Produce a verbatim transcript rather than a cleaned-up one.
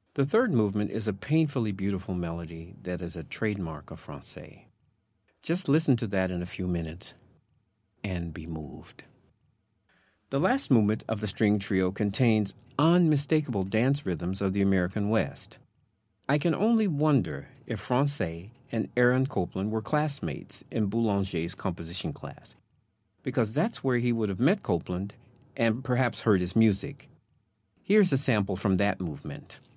The third movement is a painfully beautiful melody that is a trademark of Francais. Just listen to that in a few minutes and be moved. The last movement of the string trio contains unmistakable dance rhythms of the American West. I can only wonder if Francais and Aaron Copland were classmates in Boulanger's composition class, because that's where he would have met Copland and perhaps heard his music. Here's a sample from that movement.